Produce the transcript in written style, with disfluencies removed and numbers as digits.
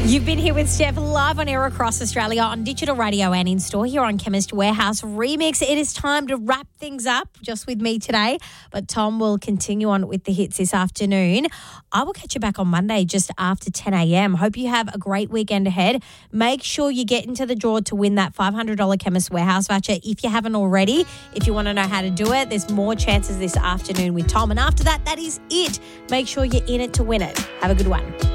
You've been here with Steph live on air across Australia on digital radio and in store here on Chemist Warehouse Remix. It is time to wrap things up just with me today, but Tom will continue on with the hits this afternoon. I will catch you back on Monday just after 10 a.m. Hope you have a great weekend ahead. Make sure you get into the draw to win that $500 Chemist Warehouse voucher if you haven't already. If you want to know how to do it, there's more chances this afternoon with Tom. And after that, that is it. Make sure you're in it to win it. Have a good one.